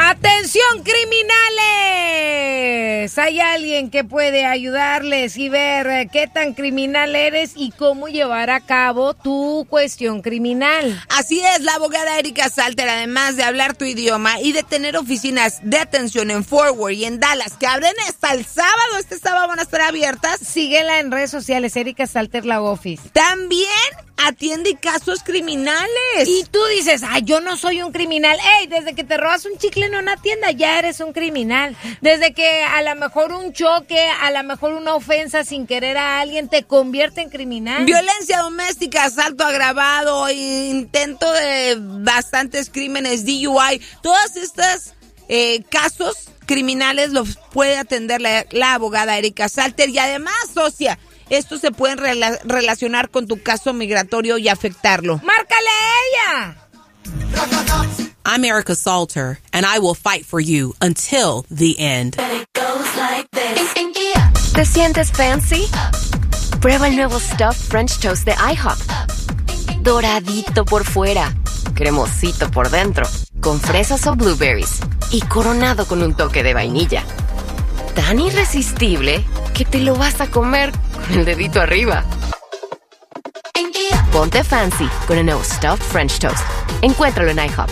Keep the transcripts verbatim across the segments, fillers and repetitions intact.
¡Atención, criminales! Hay alguien que puede ayudarles y ver qué tan criminal eres y cómo llevar a cabo tu cuestión criminal. Así es, la abogada Erika Salter, además de hablar tu idioma y de tener oficinas de atención en Fort Worth y en Dallas, que abren hasta el sábado, este sábado van a estar abiertas. Síguela en redes sociales, Erika Salter, la Office. También atiende casos criminales. Y tú dices, ay, yo no soy un criminal. Ey, desde que te robas un chicle en una tienda, ya eres un criminal. Desde que a lo mejor un choque, a lo mejor una ofensa sin querer a alguien te convierte en criminal. Violencia doméstica, asalto agravado, intento de bastantes crímenes, D U I, todas estas eh, casos criminales los puede atender la, la abogada Erika Salter. Y además, socia, estos se pueden rela- relacionar con tu caso migratorio y afectarlo. ¡Márcale a ella! I'm Erika Salter, and I will fight for you until the end. ¿Te sientes fancy? Prueba el nuevo Stuffed French Toast de IHOP. Doradito por fuera, cremosito por dentro, con fresas o blueberries y coronado con un toque de vainilla. Tan irresistible que te lo vas a comer con el dedito arriba. Ponte fancy con el nuevo Stuffed French Toast. Encuéntralo en IHOP.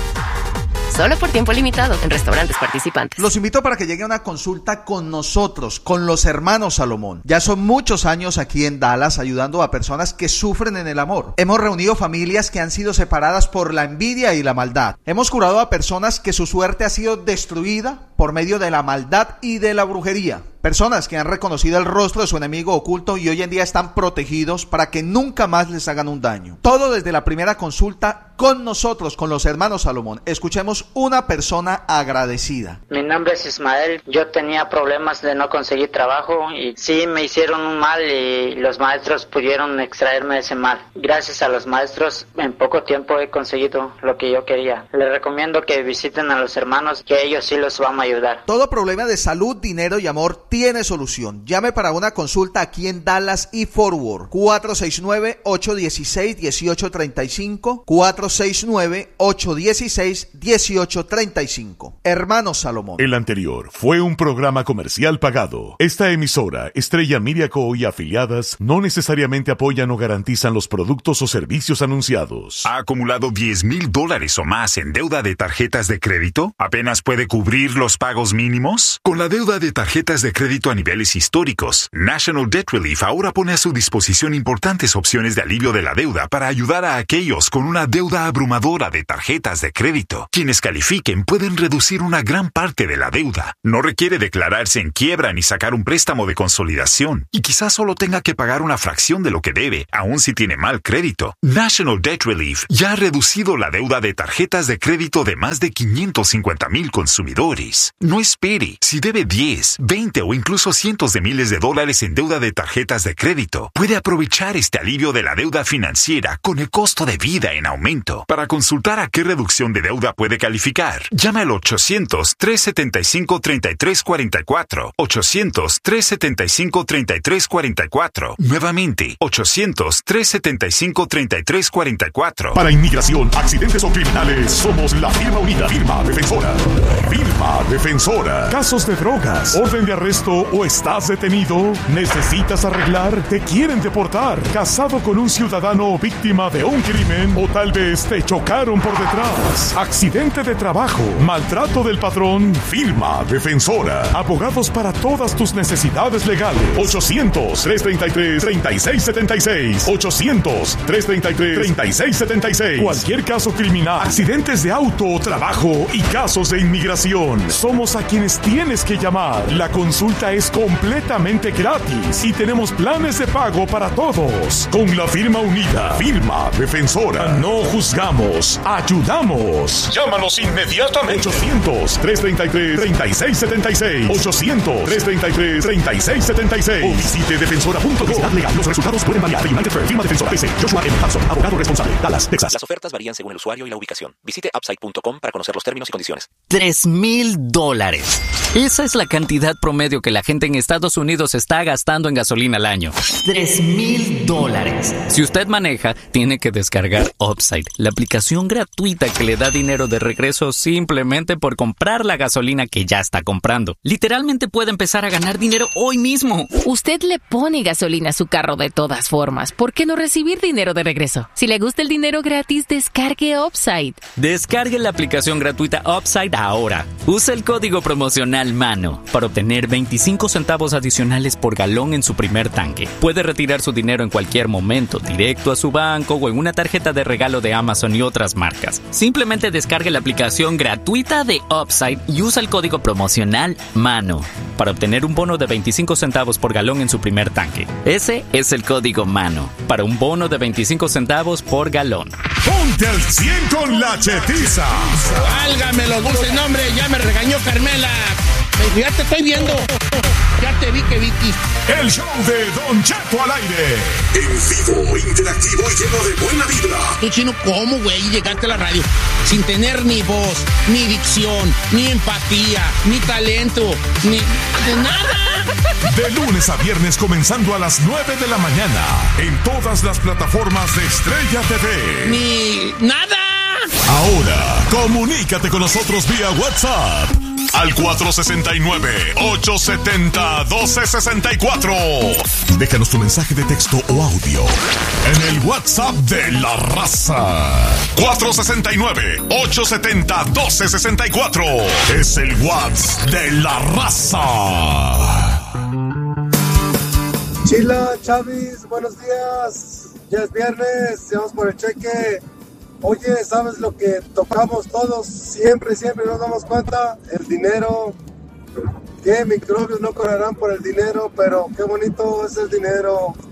Solo por tiempo limitado en restaurantes participantes. Los invito para que llegue a una consulta con nosotros, con los hermanos Salomón. Ya son muchos años aquí en Dallas ayudando a personas que sufren en el amor. Hemos reunido familias que han sido separadas por la envidia y la maldad. Hemos curado a personas que su suerte ha sido destruida por medio de la maldad y de la brujería. Personas que han reconocido el rostro de su enemigo oculto y hoy en día están protegidos para que nunca más les hagan un daño. Todo desde la primera consulta con nosotros, con los hermanos Salomón. Escuchemos una persona agradecida. Mi nombre es Ismael. Yo tenía problemas de no conseguir trabajo y sí me hicieron un mal y los maestros pudieron extraerme ese mal. Gracias a los maestros en poco tiempo he conseguido lo que yo quería. Les recomiendo que visiten a los hermanos, que ellos sí los van a ayudar. Todo problema de salud, dinero y amor tiene solución. Llame para una consulta aquí en Dallas y Fort Worth. cuatro seis nueve, ocho uno seis, uno ocho tres cinco, cuatro seis nueve, ocho uno seis, uno ocho tres cinco. Hermanos Salomón. El anterior fue un programa comercial pagado. Esta emisora, Estrella Media Co. y afiliadas, no necesariamente apoyan o garantizan los productos o servicios anunciados. ¿Ha acumulado diez mil dólares o más en deuda de tarjetas de crédito? ¿Apenas puede cubrir los pagos mínimos? Con la deuda de tarjetas de crédito a niveles históricos, National Debt Relief ahora pone a su disposición importantes opciones de alivio de la deuda para ayudar a aquellos con una deuda abrumadora de tarjetas de crédito. Quienes califiquen pueden reducir una gran parte de la deuda. No requiere declararse en quiebra ni sacar un préstamo de consolidación, y quizás solo tenga que pagar una fracción de lo que debe, aun si tiene mal crédito. National Debt Relief ya ha reducido la deuda de tarjetas de crédito de más de quinientos cincuenta mil consumidores. No espere. Si debe diez, veinte o incluso cientos de miles de dólares en deuda de tarjetas de crédito, puede aprovechar este alivio de la deuda financiera con el costo de vida en aumento. Para consultar a qué reducción de deuda puede calificar, llame al ochocientos, tres setenta y cinco, treinta y tres cuarenta y cuatro. ochocientos, tres setenta y cinco, treinta y tres cuarenta y cuatro. Nuevamente, ochocientos, tres setenta y cinco, treinta y tres cuarenta y cuatro. Para inmigración, accidentes o criminales, somos la firma unida, firma defensora. Firma defensora. Casos de drogas, orden de arresto o estás detenido, necesitas arreglar, te quieren deportar, casado con un ciudadano o víctima de un crimen, o tal vez te chocaron por detrás, accidente de trabajo, maltrato del patrón, firma defensora. Abogados para todas tus necesidades legales. ochocientos, tres treinta y tres, treinta y seis setenta y seis. ochocientos, tres treinta y tres, treinta y seis setenta y seis. Cualquier caso criminal, accidentes de auto o trabajo y casos de inmigración. Somos a quienes tienes que llamar. La consulta es completamente gratis y tenemos planes de pago para todos. Con la firma unida, firma defensora. No juzgamos, ayudamos. Llámanos inmediatamente. ochocientos, tres treinta y tres, treinta y seis setenta y seis. ochocientos, tres treinta y tres, treinta y seis setenta y seis. O visite defensora punto com. Legal. Los resultados pueden variar. United Firm, firma defensora. P C. Joshua M. Hudson, abogado responsable. Dallas, Texas. Las ofertas varían según el usuario y la ubicación. Visite upside punto com para conocer los términos y condiciones. Tres mil dólares. Esa es la cantidad promedio que la gente en Estados Unidos está gastando en gasolina al año. Tres mil dólares. Si usted maneja, tiene que descargar Upside, la aplicación gratuita que le da dinero de regreso simplemente por comprar la gasolina que ya está comprando. Literalmente puede empezar a ganar dinero hoy mismo. Usted le pone gasolina a su carro de todas formas. ¿Por qué no recibir dinero de regreso? Si le gusta el dinero gratis, descargue Upside. Descargue la aplicación gratuita Upside ahora. Use el código promocional MANO para obtener veinticinco centavos adicionales por galón en su primer tanque. Puede retirar su dinero en cualquier momento, directo a su banco o en una tarjeta de regalo de Amazon y otras marcas. Simplemente descargue la aplicación gratuita de Upside y usa el código promocional MANO para obtener un bono de veinticinco centavos por galón en su primer tanque. Ese es el código MANO para un bono de veinticinco centavos por galón. Ponte al cien con la chetiza. Válgame los dulces nombres, ya me regañó Carmela. Ya te estoy viendo. Ya te vi que Vicky. El show de Don Cheto al aire. En vivo, interactivo y lleno de buena vibra. Tú, Chino, ¿cómo, güey? Llegaste a la radio sin tener ni voz, ni dicción, ni empatía, ni talento, ni de nada. De lunes a viernes comenzando a las nueve de la mañana. En todas las plataformas de Estrella T V. Ni nada. Ahora, comunícate con nosotros vía WhatsApp. Al cuatro sesenta y nueve, ocho setenta, doce sesenta y cuatro. Déjanos tu mensaje de texto o audio en el WhatsApp de La Raza. cuatro sesenta y nueve, ocho setenta, doce sesenta y cuatro. Es el WhatsApp de La Raza. Chila, Chavis, buenos días. Ya es viernes, vamos por el cheque. Oye, ¿sabes lo que tocamos todos? Siempre, siempre nos damos cuenta. El dinero. ¿Qué microbios no correrán por el dinero? Pero qué bonito es el dinero.